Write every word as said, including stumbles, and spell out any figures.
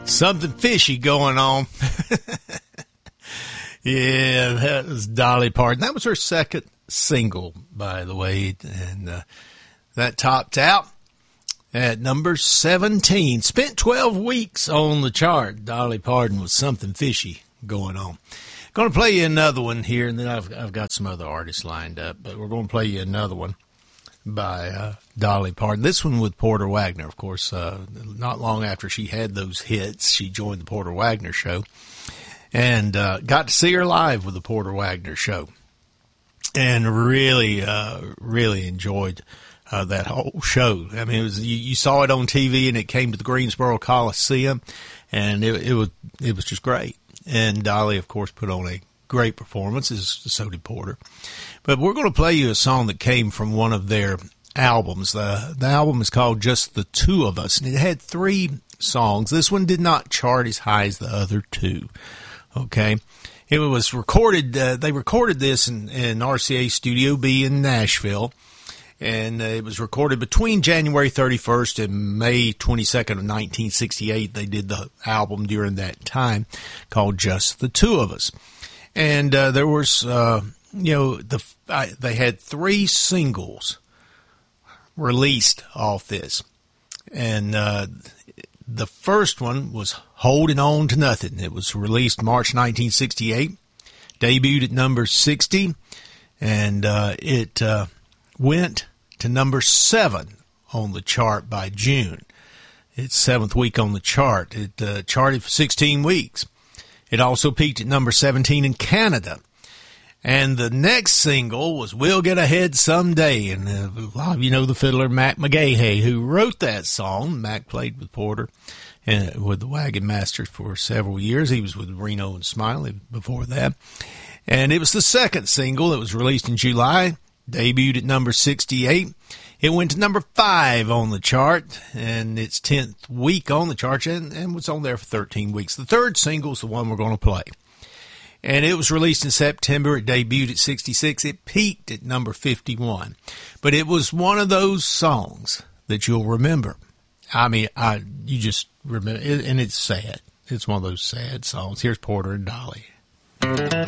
Something fishy going on. Yeah, that was Dolly Parton. That was her second single, by the way, and uh, that topped out at number seventeen. Spent twelve weeks on the chart. Dolly Parton with Something Fishy going on. Going to play you another one here, and then I've I've got some other artists lined up, but we're going to play you another one by uh, Dolly Parton. This one with Porter Wagoner, of course. Uh, not long after she had those hits, she joined the Porter Wagoner Show. And uh, got to see her live with the Porter Wagoner Show, and really, uh, really enjoyed uh, that whole show. I mean, it was you, you saw it on T V, and it came to the Greensboro Coliseum, and it, it was it was just great. And Dolly, of course, put on a great performance, as so did Porter. But we're going to play you a song that came from one of their albums. The the album is called Just the Two of Us, and it had three songs. This one did not chart as high as the other two. Okay, it was recorded, uh, they recorded this in, in R C A Studio B in Nashville, and uh, it was recorded between January thirty-first and May twenty-second of nineteen sixty-eight. They did the album during that time called Just the Two of Us. And uh, there was, uh, you know, the I, they had three singles released off this. And uh the first one was Holding On to Nothing. It was released March nineteen sixty-eight, debuted at number sixty, and uh, it uh, went to number seven on the chart by June. Its seventh week on the chart. It uh, charted for sixteen weeks. It also peaked at number seventeen in Canada. And the next single was We'll Get Ahead Someday. And uh, a lot of you know the fiddler Mac McGahey, who wrote that song. Mac played with Porter and with the Wagon Masters for several years. He was with Reno and Smiley before that. And it was the second single that was released in July, debuted at number sixty-eight. It went to number five on the chart, and its tenth week on the chart, and, and was on there for thirteen weeks. The third single is the one we're going to play. And it was released in September. It debuted at sixty-six. It peaked at number fifty-one. But it was one of those songs that you'll remember. I mean, I you just remember, and it's sad. It's one of those sad songs. Here's Porter and Dolly.